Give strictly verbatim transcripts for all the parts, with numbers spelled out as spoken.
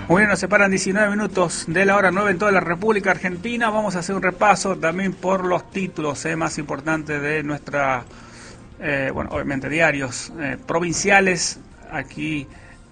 Muy bien, nos separan diecinueve minutos de la hora nueve en toda la República Argentina. Vamos a hacer un repaso también por los títulos eh, más importantes de nuestra, eh, bueno, obviamente diarios eh, provinciales aquí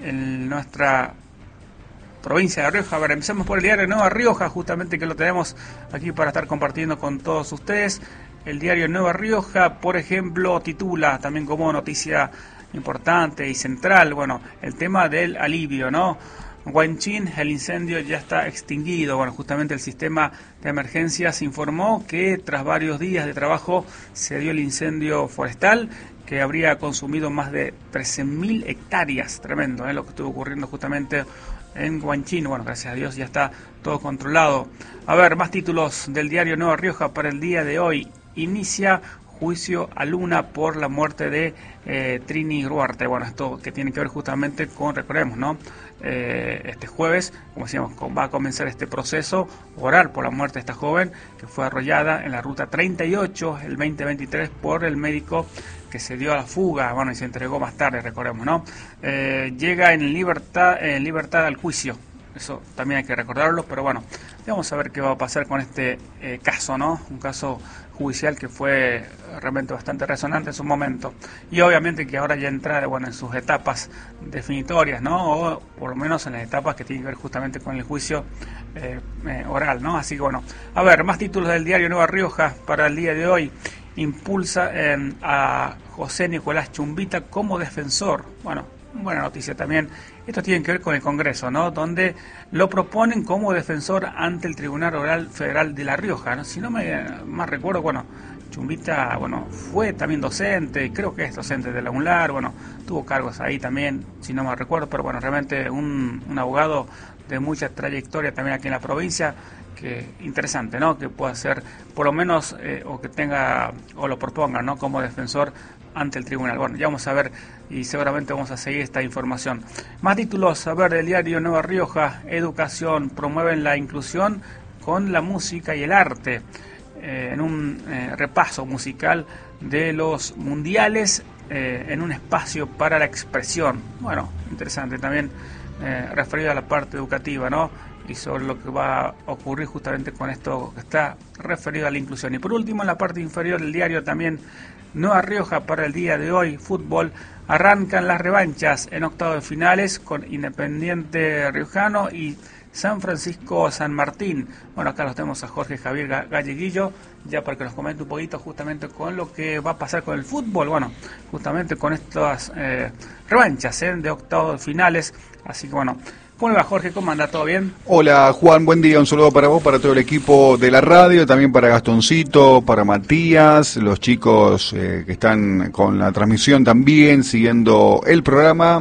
en nuestra provincia de Rioja. A ver, empecemos por el diario Nueva Rioja, justamente que lo tenemos aquí para estar compartiendo con todos ustedes. El diario Nueva Rioja, por ejemplo, titula también como noticia importante y central, bueno, el tema del alivio, ¿no? Huanchín, el incendio ya está extinguido. Bueno, justamente el sistema de emergencias informó que tras varios días de trabajo se dio el incendio forestal que habría consumido más de trece mil hectáreas. Tremendo, ¿eh? Lo que estuvo ocurriendo justamente en Huanchín. Bueno, gracias a Dios ya está todo controlado. A ver, más títulos del diario Nueva Rioja para el día de hoy. Inicia juicio a Luna por la muerte de eh, Trini Ruarte. Bueno, esto que tiene que ver justamente con, recordemos, ¿no? Eh, este jueves, como decíamos, va a comenzar este proceso oral por la muerte de esta joven que fue arrollada en la ruta treinta y ocho el veinte veintitrés por el médico que se dio a la fuga, bueno, y se entregó más tarde, recordemos, ¿no? Eh, llega en libertad, en libertad al juicio. Eso también hay que recordarlo, pero bueno, vamos a ver qué va a pasar con este eh, caso, ¿no? Un caso judicial que fue realmente bastante resonante en su momento. Y obviamente que ahora ya entra, bueno, en sus etapas definitorias, ¿no? O por lo menos en las etapas que tienen que ver justamente con el juicio eh, eh, oral, ¿no? Así que bueno, a ver, más títulos del diario Nueva Rioja para el día de hoy. Impulsa eh, a José Nicolás Chumbita como defensor. Bueno, buena noticia también. Esto tiene que ver con el Congreso, ¿no? Donde lo proponen como defensor ante el Tribunal Oral Federal de La Rioja, ¿no? Si no me más recuerdo, bueno, Chumbita, bueno, fue también docente, creo que es docente de la UNLAR, bueno, tuvo cargos ahí también, si no me recuerdo, pero bueno, realmente un, un abogado de mucha trayectoria también aquí en la provincia, que interesante, ¿no? Que pueda ser, por lo menos, eh, o que tenga, o lo proponga, ¿no? Como defensor ante el tribunal. Bueno, ya vamos a ver y seguramente vamos a seguir esta información. Más títulos, a ver, del diario Nueva Rioja. Educación, promueven la inclusión con la música y el arte. Eh, en un eh, repaso musical de los mundiales eh, en un espacio para la expresión. Bueno, interesante también eh, referido a la parte educativa, ¿no? Y sobre lo que va a ocurrir justamente con esto que está referido a la inclusión. Y por último, en la parte inferior del diario también, Nueva Rioja para el día de hoy, fútbol, arrancan las revanchas en octavos de finales con Independiente Riojano y San Francisco San Martín. Bueno, acá los tenemos a Jorge Javier Galleguillo, ya para que nos comente un poquito justamente con lo que va a pasar con el fútbol, bueno, justamente con estas eh, revanchas eh, de octavos de finales. Así que bueno, ¿cómo le va, Jorge? ¿Cómo anda? ¿Todo bien? Hola, Juan, buen día. Un saludo para vos, para todo el equipo de la radio, también para Gastoncito, para Matías, los chicos eh, que están con la transmisión también, siguiendo el programa,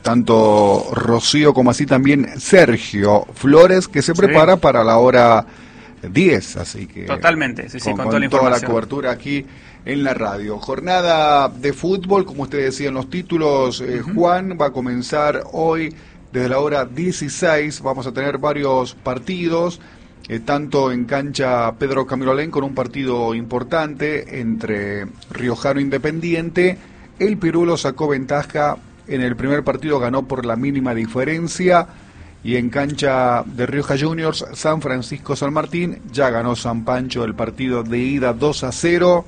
tanto Rocío como así también Sergio Flores, que se prepara sí. para la hora diez, así que... Totalmente, sí, sí, con, con, con toda la toda información. la cobertura aquí en la radio. Jornada de fútbol, como ustedes decían los títulos, eh, uh-huh. Juan, va a comenzar hoy desde la hora dieciséis. Vamos a tener varios partidos, eh, tanto en cancha Pedro Camirolén, con un partido importante entre Riojano e Independiente. El Pirulo sacó ventaja en el primer partido, ganó por la mínima diferencia. Y en cancha de Rioja Juniors, San Francisco San Martín, ya ganó San Pancho el partido de ida dos a cero.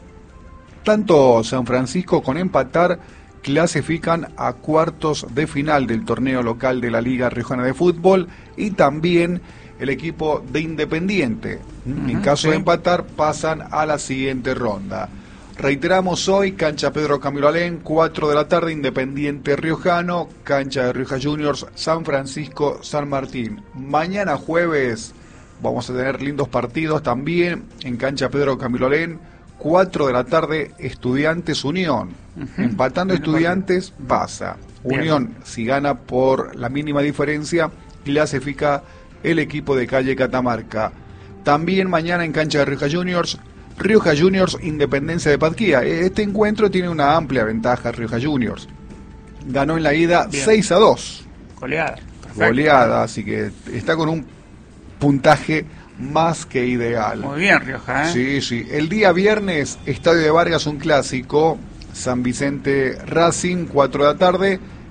Tanto San Francisco, con empatar, clasifican a cuartos de final del torneo local de la Liga Riojana de Fútbol, y también el equipo de Independiente. Uh-huh, en caso sí. de empatar, pasan a la siguiente ronda. Reiteramos hoy, cancha Pedro Camirolén, cuatro de la tarde, Independiente Riojano, cancha de Rioja Juniors, San Francisco San Martín. Mañana jueves vamos a tener lindos partidos también en cancha Pedro Camirolén, cuatro de la tarde, Estudiantes Unión. Uh-huh. Empatando Estudiantes pasa. Bien. Unión, si gana por la mínima diferencia, clasifica el equipo de calle Catamarca. También mañana en cancha de Rioja Juniors, Rioja Juniors Independencia de Patquía. Este encuentro tiene una amplia ventaja Rioja Juniors. Ganó en la ida Bien. seis a dos. Goleada. Perfecto. Goleada, así que está con un puntaje más que ideal. Muy bien, Rioja, ¿eh? Sí, sí. El día viernes, Estadio de Vargas, un clásico. San Vicente Racing, cuatro de la tarde.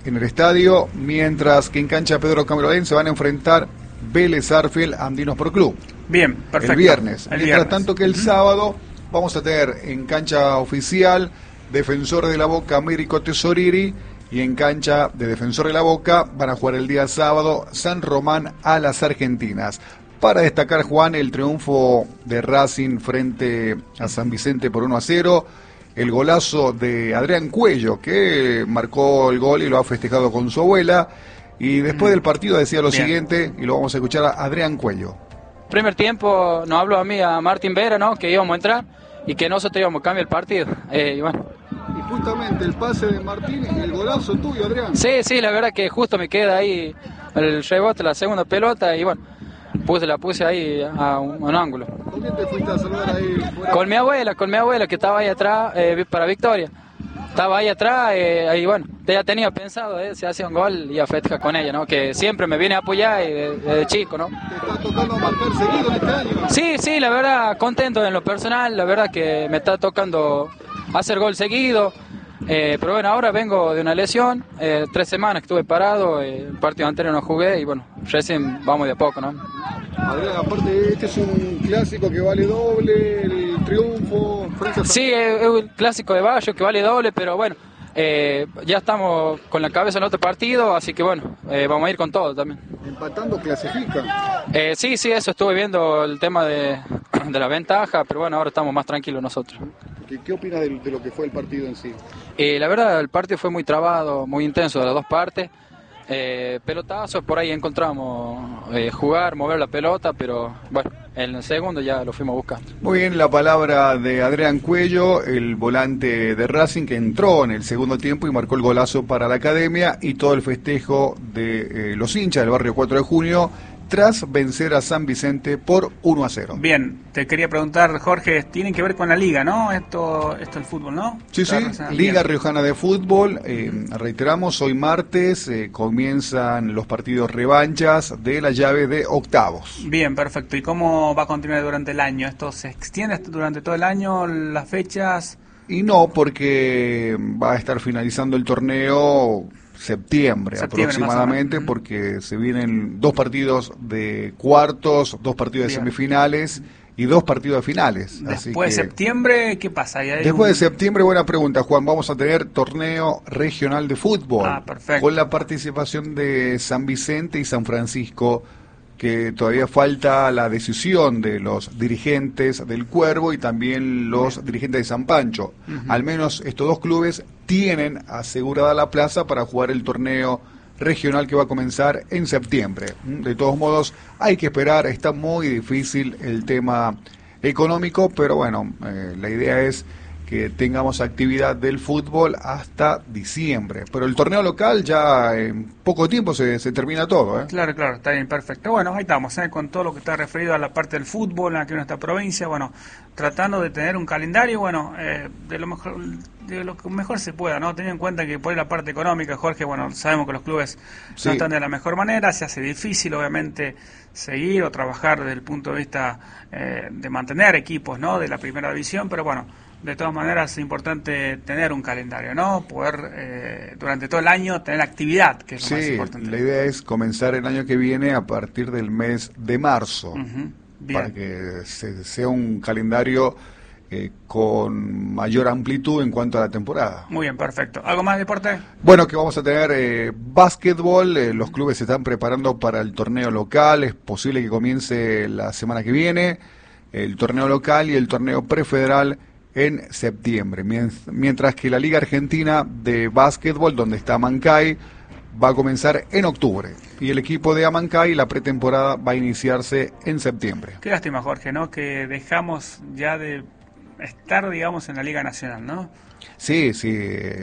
en el estadio, mientras que en cancha Pedro Camarolén se van a enfrentar Vélez Sarsfield Andinos Sport Club. Bien, perfecto. El viernes. El Mientras viernes. tanto que el uh-huh. sábado vamos a tener en cancha oficial Defensor de la Boca Américo Tesoriri, y en cancha de Defensor de la Boca van a jugar el día sábado San Román a las Argentinas. Para destacar, Juan, el triunfo de Racing frente a San Vicente por uno a cero, el golazo de Adrián Cuello, que marcó el gol y lo ha festejado con su abuela, y después del partido decía lo Bien. siguiente, y lo vamos a escuchar a Adrián Cuello. Primer tiempo nos habló a mí, a Martín Vera, ¿no?, que íbamos a entrar y que nosotros íbamos a cambiar el partido, eh, y bueno. Y justamente el pase de Martín y el golazo tuyo, Adrián. Sí, sí, la verdad que justo me queda ahí el rebote, la segunda pelota, y bueno, puse la puse ahí a un, a un ángulo. ¿Con quién te fuiste a saludar ahí fuera? Con mi abuela, con mi abuela que estaba ahí atrás, eh, para Victoria. Estaba ahí atrás, eh, ahí bueno, ya tenía pensado, eh, si hacía un gol y a festejar con ella, ¿no? Que siempre me viene a apoyar y desde de chico, ¿no? ¿Te está tocando marcar seguido en este año? Sí, sí, la verdad, contento en lo personal, la verdad que me está tocando hacer gol seguido. Eh, pero bueno, ahora vengo de una lesión, eh, tres semanas que estuve parado, eh, el partido anterior no jugué y bueno, recién vamos de a poco, ¿no? Adrián, aparte este es un clásico que vale doble, el triunfo... Sí, es, es un clásico de Bayo que vale doble, pero bueno, eh, ya estamos con la cabeza en otro partido, así que bueno, eh, vamos a ir con todo también. ¿Empatando clasifica? Eh, sí, sí, eso estuve viendo el tema de, de la ventaja, pero bueno, ahora estamos más tranquilos nosotros. ¿Qué, qué opinas de, de lo que fue el partido en sí? Eh, la verdad, el partido fue muy trabado, muy intenso de las dos partes. Eh, pelotazos, por ahí encontramos eh, jugar, mover la pelota, pero bueno, en el segundo ya lo fuimos buscando. Muy bien, la palabra de Adrián Cuello, el volante de Racing, que entró en el segundo tiempo y marcó el golazo para la academia, y todo el festejo de eh, los hinchas del barrio cuatro de junio tras vencer a San Vicente por uno a cero. Bien, te quería preguntar, Jorge, tienen que ver con la liga, ¿no? Esto, esto el fútbol, ¿no? Sí, sí, Liga Riojana de Fútbol, eh, reiteramos, hoy martes eh, comienzan los partidos revanchas de la llave de octavos. Bien, perfecto. ¿Y cómo va a continuar durante el año? ¿Esto se extiende durante todo el año, las fechas? Y no, porque va a estar finalizando el torneo... Septiembre, septiembre aproximadamente, porque se vienen dos partidos de cuartos, dos partidos Bien. de semifinales y dos partidos de finales. Después Así de que, septiembre, ¿qué pasa? Después un... de septiembre, buena pregunta, Juan, vamos a tener torneo regional de fútbol, ah, perfecto. con la participación de San Vicente y San Francisco, que todavía falta la decisión de los dirigentes del Cuervo y también los Bien. dirigentes de San Pancho. Uh-huh. Al menos estos dos clubes tienen asegurada la plaza para jugar el torneo regional que va a comenzar en septiembre. De todos modos, hay que esperar, está muy difícil el tema económico, pero bueno, eh, la idea es que tengamos actividad del fútbol hasta diciembre. Pero el torneo local ya en poco tiempo se, se termina todo, ¿eh? Claro, claro, está bien, perfecto. Bueno, ahí estamos, ¿eh? Con todo lo que está referido a la parte del fútbol aquí en nuestra provincia, bueno, tratando de tener un calendario, bueno, eh, de lo mejor de lo que mejor se pueda, ¿no? Teniendo en cuenta que por ahí la parte económica, Jorge, bueno, sabemos que los clubes sí. no están de la mejor manera, se hace difícil, obviamente, seguir o trabajar desde el punto de vista eh, de mantener equipos, ¿no? De la primera división, pero bueno, de todas maneras es importante tener un calendario, ¿no? Poder eh, durante todo el año tener actividad, que es lo sí, más importante. La idea es comenzar el año que viene a partir del mes de marzo, uh-huh. para que se, sea un calendario eh, con mayor amplitud en cuanto a la temporada. Muy bien, perfecto. ¿Algo más de deporte? Bueno, que vamos a tener eh, básquetbol, eh, los clubes se están preparando para el torneo local, es posible que comience la semana que viene, el torneo local y el torneo prefederal en septiembre, mientras que la Liga Argentina de Básquetbol, donde está Amancay, va a comenzar en octubre, y el equipo de Amancay, la pretemporada va a iniciarse en septiembre. Qué lástima, Jorge, ¿no? Que dejamos ya de estar, digamos, en la Liga Nacional, ¿no? Sí, sí,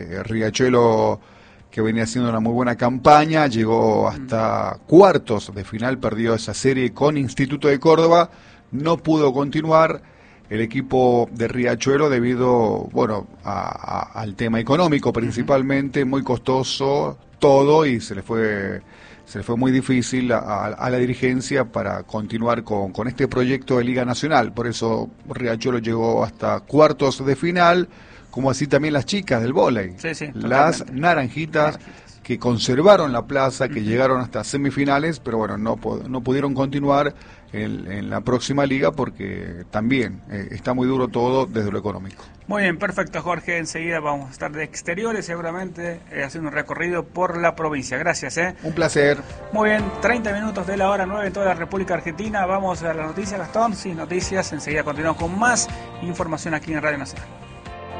Riachuelo, que venía haciendo una muy buena campaña, llegó hasta mm. cuartos de final, perdió esa serie con Instituto de Córdoba, no pudo continuar el equipo de Riachuelo debido, bueno, a, a, al tema económico principalmente, uh-huh. muy costoso todo, y se le fue se le fue muy difícil a, a la dirigencia para continuar con, con este proyecto de Liga Nacional. Por eso Riachuelo llegó hasta cuartos de final, como así también las chicas del vóley. Sí, sí, las naranjitas, naranjitas que conservaron la plaza, que llegaron hasta semifinales, pero bueno, no, no pudieron continuar en, en la próxima liga porque también eh, está muy duro todo desde lo económico. Muy bien, perfecto, Jorge. Enseguida vamos a estar de exteriores, seguramente eh, haciendo un recorrido por la provincia. Gracias. ¿eh? Un placer. Muy bien, treinta minutos de la hora nueve en toda la República Argentina. Vamos a las noticias, Gastón. Sí, noticias. Enseguida continuamos con más información aquí en Radio Nacional.